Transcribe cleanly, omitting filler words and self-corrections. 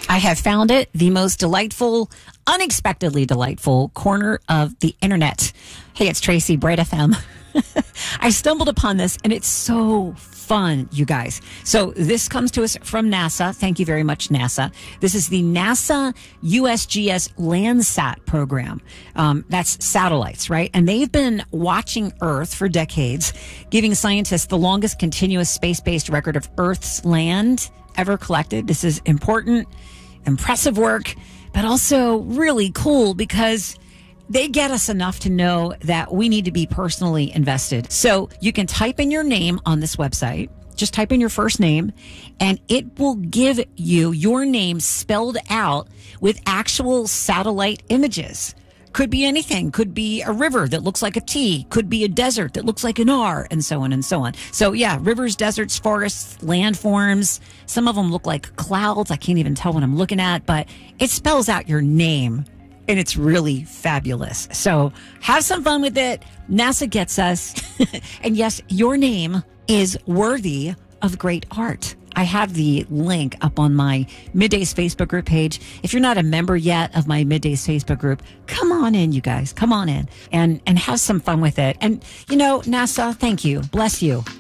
I have found it, the most delightful, unexpectedly delightful corner of the internet. Hey, it's Tracy, Bright FM. I stumbled upon this, and it's so fun, you guys. So this comes to us from NASA. Thank you very much, NASA. This is the NASA USGS Landsat program. That's satellites, right? And they've been watching Earth for decades, giving scientists the longest continuous space-based record of Earth's land ever collected. This is important, impressive work, but also really cool because they get us enough to know that we need to be personally invested. So you can type in your name on this website. Just type in your first name, and it will give you your name spelled out with actual satellite images. Could be anything. Could be a river that looks like a T. Could be a desert that looks like an R, and so on and so on. So yeah, rivers, deserts, forests, landforms. Some of them look like clouds. I can't even tell what I'm looking at, but it spells out your name, and it's really fabulous. So have some fun with it. NASA gets us. And yes, your name is worthy of great art. I have the link up on my Middays Facebook group page. If you're not a member yet of my Middays Facebook group, come on in, you guys. Come on in and have some fun with it. And, you know, NASA, thank you. Bless you.